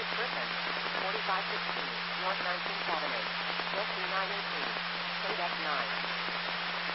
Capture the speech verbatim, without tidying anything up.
East Griffin, forty-five sixteen, North nineteenth Avenue, West three nine eighteen, Code X nine.